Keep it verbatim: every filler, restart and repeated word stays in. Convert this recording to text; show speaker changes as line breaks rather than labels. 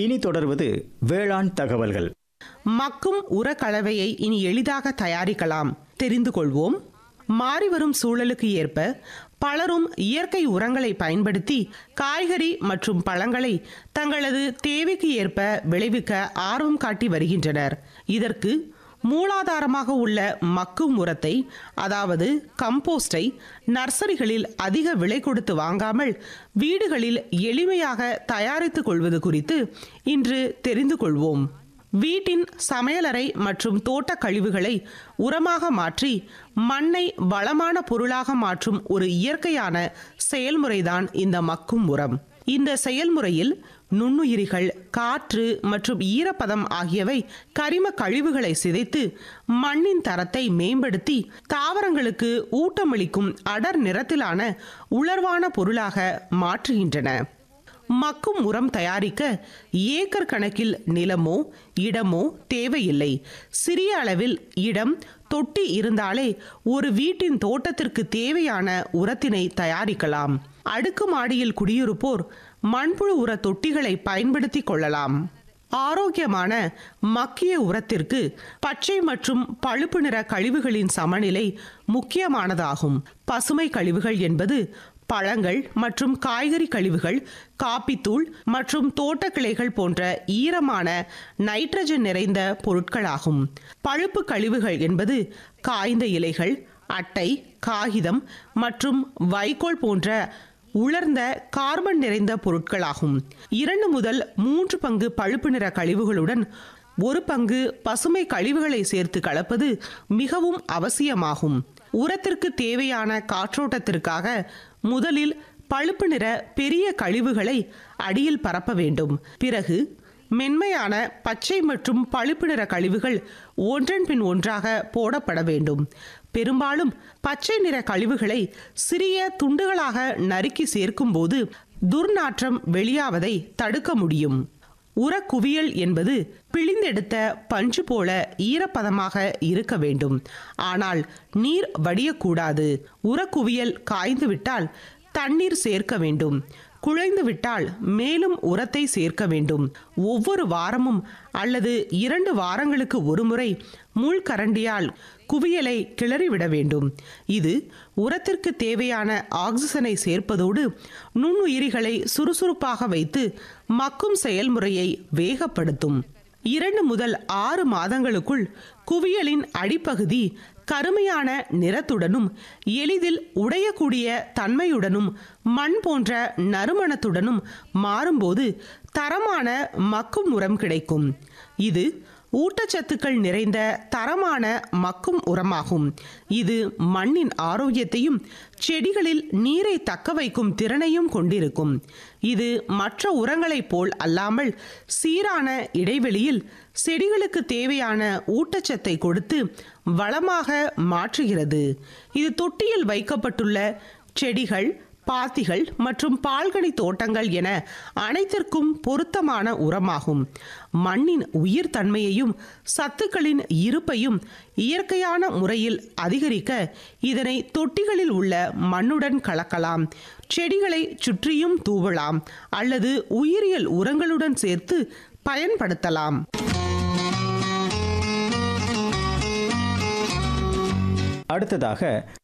இனி தொடர்வது வேளாண் தகவல்கள்.
மக்கும் உர கலவையை இனி எளிதாக தயாரிக்கலாம், தெரிந்து கொள்வோம். மாறிவரும் சூழலுக்கு ஏற்ப பலரும் இயற்கை உரங்களை பயன்படுத்தி காய்கறி மற்றும் பழங்களை தங்களது தேவைக்கு ஏற்ப விளைவிக்க ஆர்வம் காட்டி வருகின்றனர். இதற்கு மூலாதாரமாக உள்ள மக்கும் உரத்தை, அதாவது கம்போஸ்டை, நர்சரிகளில் அதிக விலை கொடுத்து வாங்காமல் வீடுகளில் எளிமையாக தயாரித்துக் கொள்வது குறித்து இன்று தெரிந்து கொள்வோம். வீட்டின் சமையலறை மற்றும் தோட்ட கழிவுகளை உரமாக மாற்றி மண்ணை வளமான பொருளாக மாற்றும் ஒரு இயற்கையான செயல்முறைதான் இந்த மக்கும் உரம். இந்த செயல்முறையில் நுண்ணுயிரிகள், காற்று மற்றும் ஈரப்பதம் ஆகியவை கரிம கழிவுகளை சிதைத்து மண்ணின் தரத்தை மேம்படுத்தி தாவரங்களுக்கு ஊட்டமளிக்கும் அடர் நிறத்திலான உலர்வான பொருளாக மாற்றுகின்றன. மக்கும் உரம் தயாரிக்க ஏக்கர் கணக்கில் நிலமோ இடமோ தேவையில்லை. சிறிய அளவில் இடம், தொட்டி இருந்தாலே ஒரு வீட்டின் தோட்டத்திற்கு தேவையான உரத்தினை தயாரிக்கலாம். அடுக்குமாடியில் குடியிருப்போர் மண்புழு உர தொட்டிகளை பயன்படுத்திக் கொள்ளலாம். ஆரோக்கியமான மக்கிய உரத்திற்கு பச்சை மற்றும் பழுப்பு நிற கழிவுகளின் சமநிலை முக்கியமானதாகும். பசுமை கழிவுகள் என்பது பழங்கள் மற்றும் காய்கறி கழிவுகள், காப்பித்தூள் மற்றும் தோட்டக்கிளைகள் போன்ற ஈரமான நைட்ரஜன் நிறைந்த பொருட்களாகும். பழுப்பு கழிவுகள் என்பது காய்ந்த இலைகள், அட்டை, காகிதம் மற்றும் வைக்கோல் போன்ற உலர்ந்த கார்பன் நிறைந்த பொருட்களாகும். இரண்டு முதல் மூன்று பங்கு பழுப்பு நிற கழிவுகளுடன் ஒரு பங்கு பசுமை கழிவுகளை சேர்த்து கலப்பது மிகவும் அவசியமாகும். உரத்திற்கு தேவையான காற்றோட்டத்திற்காக முதலில் பழுப்பு நிற பெரிய கழிவுகளை அடியில் பரப்ப வேண்டும். பிறகு மென்மையான பச்சை மற்றும் பழுப்பு நிற கழிவுகள் ஒன்றன் பின் ஒன்றாக போடப்பட வேண்டும். பெரும்பாலும் பச்சை நிற கழிவுகளை சிறிய துண்டுகளாக நறுக்கி சேர்க்கும் போது துர்நாற்றம் வெளியாவதை தடுக்க முடியும். உரக்குவியல் என்பது பிழிந்தெடுத்த பஞ்சு போல ஈரப்பதமாக இருக்க வேண்டும். ஆனால் நீர் வடியக்கூடாது. உரக்குவியல் காய்ந்து விட்டால் தண்ணீர் சேர்க்க வேண்டும். குழைந்து விட்டால் மேலும் உரத்தை சேர்க்க வேண்டும். ஒவ்வொரு வாரமும் அல்லது இரண்டு வாரங்களுக்கு ஒருமுறை முள்கரண்டியால் குவியலை கிளறிவிட வேண்டும். இது உரத்திற்கு தேவையான ஆக்சிஜனை சேர்ப்பதோடு நுண்ணுயிரிகளை சுறுசுறுப்பாக வைத்து மக்கும் செயல்முறையை வேகப்படுத்தும். இரண்டு முதல் ஆறு மாதங்களுக்குள் குவியலின் அடிப்பகுதி கருமையான நிறத்துடனும் எளிதில் உடையக்கூடிய தன்மையுடனும் மண் போன்ற நறுமணத்துடனும் மாறும்போது தரமான மக்கும் உரம் கிடைக்கும். இது ஊட்டச்சத்துக்கள் நிறைந்த தரமான மக்கும் உரமாகும். இது மண்ணின் ஆரோக்கியத்தையும் செடிகளில் நீரை தக்க வைக்கும் திறனையும் கொண்டிருக்கும். இது மற்ற உரங்களைப் போல் அல்லாமல் சீரான இடைவெளியில் செடிகளுக்கு தேவையான ஊட்டச்சத்தை கொடுத்து வளமாக மாற்றுகிறது. இது தொட்டியில் வைக்கப்பட்டுள்ள செடிகள், பாத்திகள் மற்றும் பால்கனி தோட்டங்கள் என அனைத்திற்கும் பொருத்தமான உரமாகும். மண்ணின் உயிர் தன்மையையும் சத்துக்களின் இருப்பையும் இயற்கையான முறையில் அதிகரிக்க இதனை தொட்டிகளில் உள்ள மண்ணுடன் கலக்கலாம். செடிகளை சுற்றியும் தூவலாம் அல்லது உயிரியல் உரங்களுடன் சேர்த்து பயன்படுத்தலாம்.
அடுத்ததாக